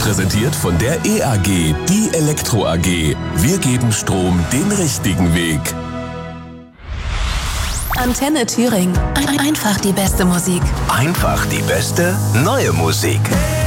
Präsentiert von der E-AG, die Elektro AG. Wir geben Strom den richtigen Weg. Antenne Thüringen. Einfach die beste Musik. Einfach die beste neue Musik.